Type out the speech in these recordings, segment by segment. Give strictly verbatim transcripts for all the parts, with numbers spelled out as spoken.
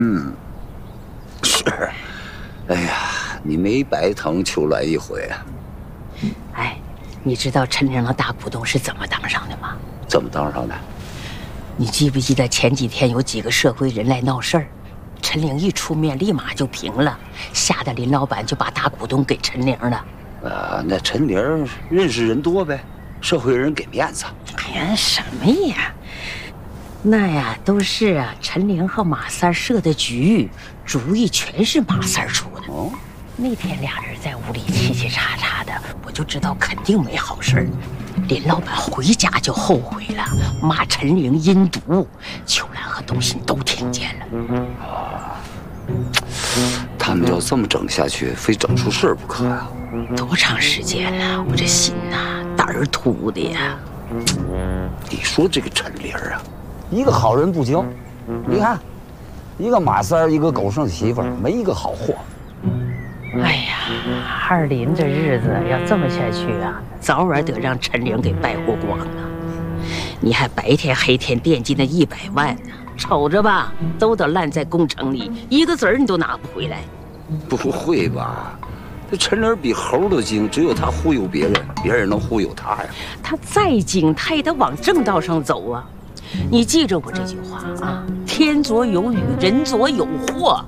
嗯，是。哎呀，你没白疼秋兰一回啊。 哎，你知道陈玲的大股东是怎么当上的吗？ 怎么当上的？ 你记不记得前几天有几个社会人来闹事儿，陈玲一出面立马就平了，吓得林老板就把大股东给陈玲了。 啊，那陈玲认识人多呗，社会人给面子。 哎呀，什么呀？那呀，都是啊，陈玲和马三设的局，主意全是马三出的。哦，那天俩人在屋里嘁嘁喳喳的，我就知道肯定没好事儿。林老板回家就后悔了，骂陈玲阴毒，秋兰和董鑫都听见了。 啊，他们要这么整下去，非整出事不可啊！ 多长时间了，我这心呐、啊，胆儿突的呀！ 你说这个陈玲啊，一个好人不交，你看，一个马三，一个狗剩媳妇儿，没一个好货。 哎呀，二林这日子要这么下去啊，早晚得让陈玲给败活光啊！你还白天黑天惦记那一百万呢，瞅着吧，都得烂在工程里，一个子儿你都拿不回来。 不会吧？这陈玲比猴都精，只有他忽悠别人，别人能忽悠他呀？ 他再精，他也得往正道上走啊！你记着我这句话啊，天左有雨，人左有祸。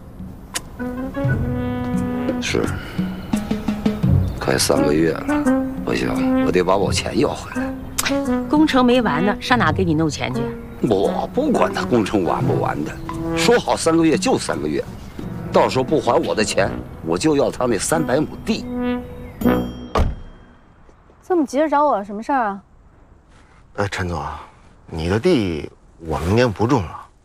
是，快三个月了，不行，我得把我钱要回来。 工程没完呢，上哪给你弄钱去？ 我不管他工程完不完的，说好三个月就三个月，到时候不还我的钱，我就要他那三百亩地。 这么急着找我，什么事儿啊？ 哎，陈总，你的地我明年不种了。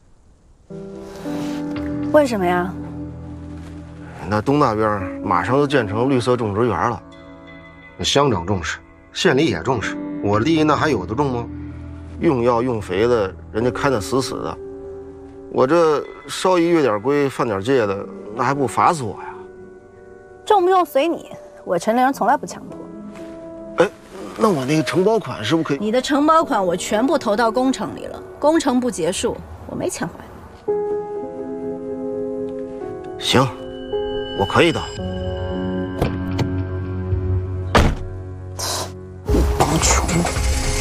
为什么呀？ 那东那边马上就建成绿色种植园了，乡长重视，县里也重视，我地那还有的种吗？用药用肥的，人家看得死死的，我这稍一越点规犯点戒的，那还不罚死我呀？ 种不用随你，我陈玲从来不强迫。 哎，那我那个承包款是不是可以？ 你的承包款我全部投到工程里了，工程不结束，我没钱还。 行，我可以的。